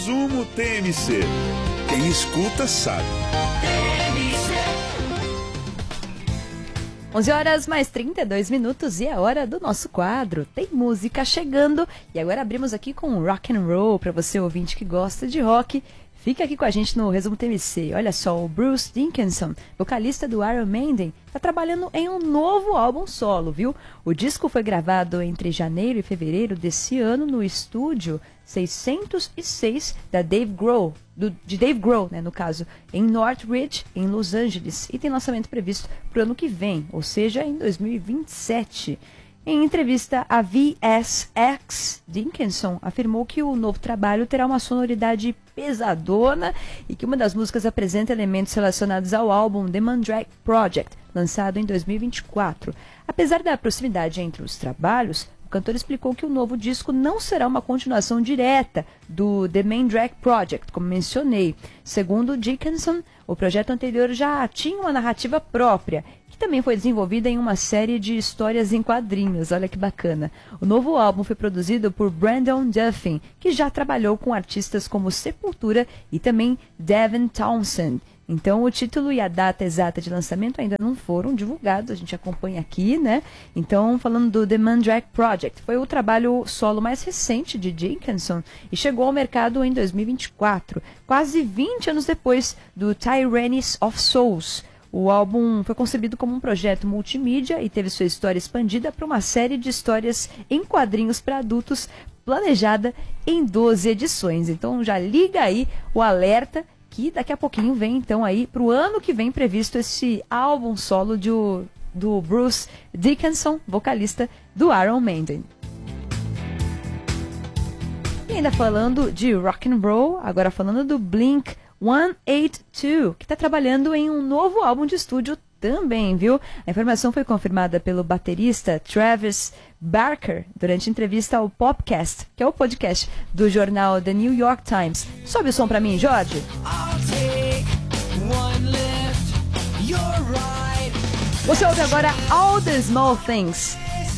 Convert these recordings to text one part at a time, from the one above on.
Resumo TMC. Quem escuta sabe. 11h mais 32 e é hora do nosso quadro. Tem música chegando e agora abrimos aqui com rock and roll para você ouvinte que gosta de rock. Fica aqui com a gente no Resumo TMC. Olha só, o Bruce Dickinson, vocalista do Iron Maiden, está trabalhando em um novo álbum solo, viu? O disco foi gravado entre janeiro e fevereiro desse ano no estúdio 606 da Dave Grohl, de Dave Grohl, né, no caso, em Northridge, em Los Angeles, e tem lançamento previsto para o ano que vem, ou seja, em 2027. Em entrevista à VSX, Dickinson afirmou que o novo trabalho terá uma sonoridade pesadona e que uma das músicas apresenta elementos relacionados ao álbum The Mandrake Project, lançado em 2024. Apesar da proximidade entre os trabalhos, o cantor explicou que o novo disco não será uma continuação direta do The Mandrake Project, como mencionei. Segundo Dickinson, o projeto anterior já tinha uma narrativa própria, que também foi desenvolvida em uma série de histórias em quadrinhos. Olha que bacana. O novo álbum foi produzido por Brandon Duffin, que já trabalhou com artistas como Sepultura e também Devin Townsend. Então, o título e a data exata de lançamento ainda não foram divulgados, a gente acompanha aqui, né? Então, falando do The Mandrake Project, foi o trabalho solo mais recente de Dickinson e chegou ao mercado em 2024, quase 20 anos depois do Tyrannies of Souls. O álbum foi concebido como um projeto multimídia e teve sua história expandida para uma série de histórias em quadrinhos para adultos, planejada em 12 edições. Então, já liga aí o alerta que daqui a pouquinho vem, então, aí, para o ano que vem previsto esse álbum solo do Bruce Dickinson, vocalista do Iron Maiden. E ainda falando de rock and roll, agora falando do Blink-182, que está trabalhando em um novo álbum de estúdio também, viu? A informação foi confirmada pelo baterista Travis Barker durante entrevista ao Popcast, que é o podcast do jornal The New York Times. Sobe o som pra mim, Jorge. Você ouve agora All the Small Things.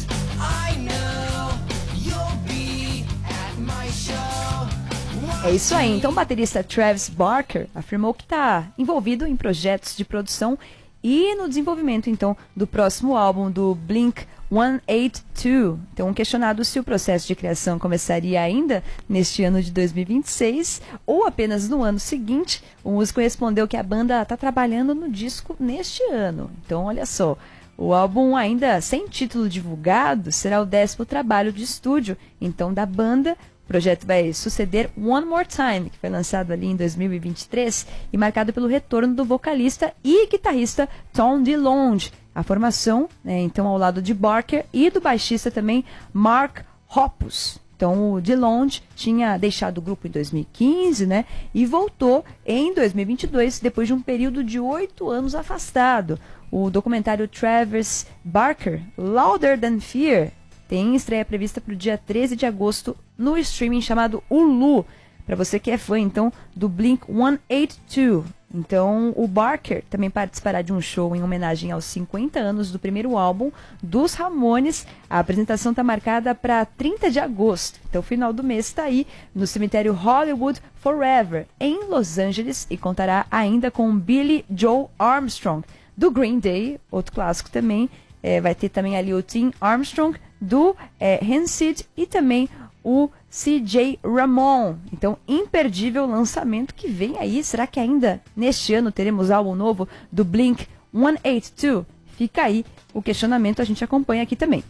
É isso aí. Então o baterista Travis Barker afirmou que está envolvido em projetos de produção e no desenvolvimento, então, do próximo álbum do Blink-182. Então, questionado se o processo de criação começaria ainda neste ano de 2026 ou apenas no ano seguinte, o músico respondeu que a banda está trabalhando no disco neste ano. Então, olha só, o álbum ainda sem título divulgado será o 10º trabalho de estúdio, então, da banda. O projeto vai suceder One More Time, que foi lançado ali em 2023 e marcado pelo retorno do vocalista e guitarrista Tom DeLonge. A formação, né, então, ao lado de Barker e do baixista também Mark Hoppus. Então, o DeLonge tinha deixado o grupo em 2015, né, e voltou em 2022, depois de um período de 8 anos afastado. O documentário Travis Barker, Louder Than Fear, tem estreia prevista para o dia 13 de agosto no streaming chamado Hulu, para você que é fã, então, do Blink-182. Então, o Barker também participará de um show em homenagem aos 50 anos do primeiro álbum dos Ramones. A apresentação está marcada para 30 de agosto. Então, o final do mês está aí no cemitério Hollywood Forever, em Los Angeles, e contará ainda com Billy Joe Armstrong, do Green Day, outro clássico também. Vai ter também ali o Tim Armstrong, do Rancid, e também o CJ Ramon. Então, imperdível lançamento que vem aí. Será que ainda neste ano teremos álbum novo do Blink-182? Fica aí o questionamento, a gente acompanha aqui também.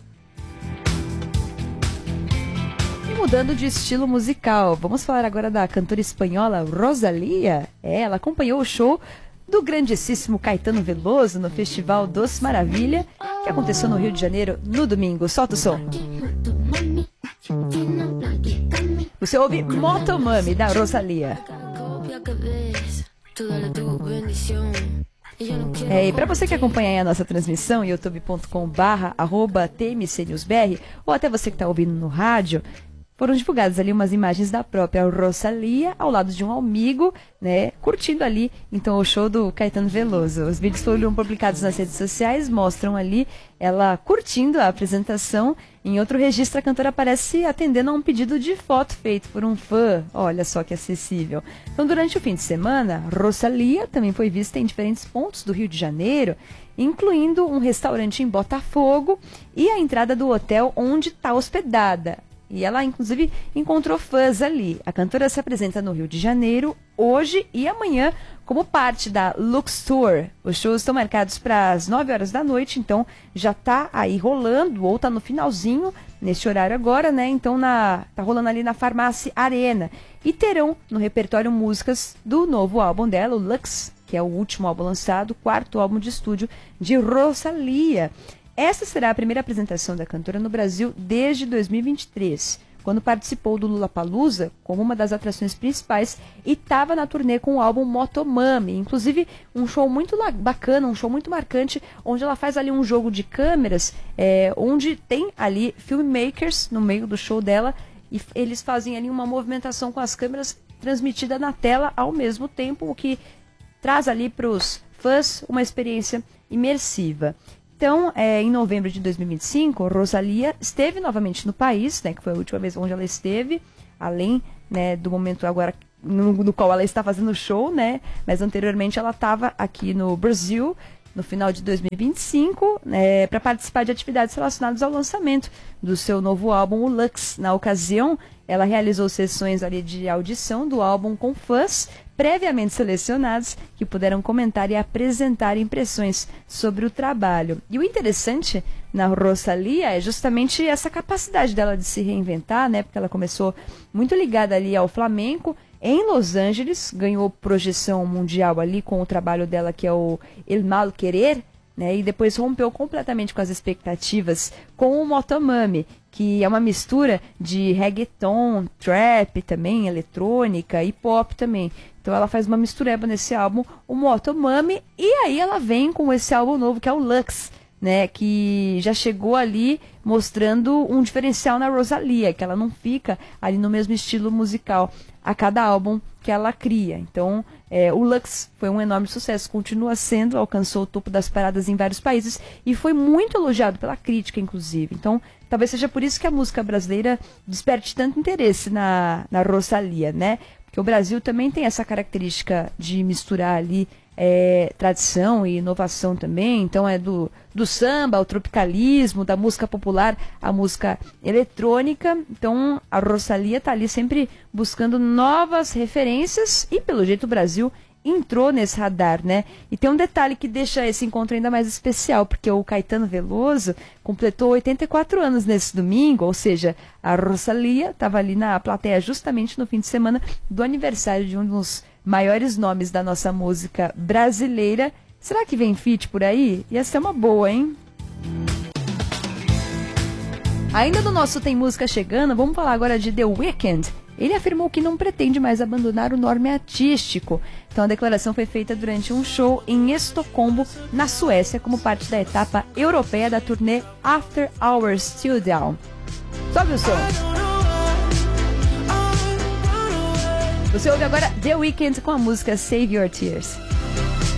E mudando de estilo musical, vamos falar agora da cantora espanhola Rosalía. Ela acompanhou o show do grandíssimo Caetano Veloso no Festival Doce Maravilha, que aconteceu no Rio de Janeiro no domingo. Solta o som. Você ouve Motomami, da Rosalía. E para você que acompanha aí a nossa transmissão, youtube.com/@tmcnewsbr, ou até você que está ouvindo no rádio, foram divulgadas ali umas imagens da própria Rosalía ao lado de um amigo, né, curtindo ali, então, o show do Caetano Veloso. Os vídeos foram publicados nas redes sociais, mostram ali ela curtindo a apresentação. Em outro registro, a cantora aparece atendendo a um pedido de foto feito por um fã. Olha só que acessível. Então, durante o fim de semana, Rosalía também foi vista em diferentes pontos do Rio de Janeiro, incluindo um restaurante em Botafogo e a entrada do hotel onde está hospedada. E ela, inclusive, encontrou fãs ali. A cantora se apresenta no Rio de Janeiro hoje e amanhã como parte da Lux Tour. Os shows estão marcados para as 9 horas da noite, então já está aí rolando, ou está no finalzinho, nesse horário agora, né? Então tá rolando ali na Farmácia Arena. E terão no repertório músicas do novo álbum dela, o Lux, que é o último álbum lançado, quarto álbum de estúdio de Rosalía. Essa será a primeira apresentação da cantora no Brasil desde 2023, quando participou do Lollapalooza como uma das atrações principais e estava na turnê com o álbum Motomami. Inclusive, um show muito bacana, um show muito marcante, onde ela faz ali um jogo de câmeras, onde tem ali filmmakers no meio do show dela, e eles fazem ali uma movimentação com as câmeras transmitida na tela ao mesmo tempo, o que traz ali para os fãs uma experiência imersiva. Então, em novembro de 2025, Rosalía esteve novamente no país, né, que foi a última vez onde ela esteve, além, né, do momento agora no qual ela está fazendo show, né, mas anteriormente ela estava aqui no Brasil, no final de 2025, para participar de atividades relacionadas ao lançamento do seu novo álbum, o Lux. Na ocasião, ela realizou sessões ali de audição do álbum com fãs previamente selecionados que puderam comentar e apresentar impressões sobre o trabalho. E o interessante na Rosalía é justamente essa capacidade dela de se reinventar, né? Porque ela começou muito ligada ali ao flamenco, em Los Angeles, ganhou projeção mundial ali com o trabalho dela, que é o El Mal Querer, né? E depois rompeu completamente com as expectativas com o Motomami, que é uma mistura de reggaeton, trap também, eletrônica e pop também. Então ela faz uma mistureba nesse álbum, o Motomami, e aí ela vem com esse álbum novo, que é o Lux, né, que já chegou ali mostrando um diferencial na Rosalía, que ela não fica ali no mesmo estilo musical a cada álbum que ela cria. Então, o Lux foi um enorme sucesso, continua sendo, alcançou o topo das paradas em vários países e foi muito elogiado pela crítica, inclusive. Então, talvez seja por isso que a música brasileira desperte tanto interesse na Rosalía, né? Porque o Brasil também tem essa característica de misturar ali tradição e inovação também. Então é do samba ao tropicalismo, da música popular à música eletrônica. Então a Rosalía está ali sempre buscando novas referências e, pelo jeito, o Brasil entrou nesse radar, né? E tem um detalhe que deixa esse encontro ainda mais especial, porque o Caetano Veloso completou 84 anos nesse domingo, ou seja, a Rosalía estava ali na plateia justamente no fim de semana do aniversário de um dos maiores nomes da nossa música brasileira. Será que vem feat por aí? Ia ser uma boa, hein? Ainda no nosso Tem Música Chegando, vamos falar agora de The Weeknd. Ele afirmou que não pretende mais abandonar o nome artístico. Então a declaração foi feita durante um show em Estocolmo, na Suécia, como parte da etapa europeia da turnê After Hours Till Down. Sobe o som! Você ouve agora The Weeknd com a música Save Your Tears.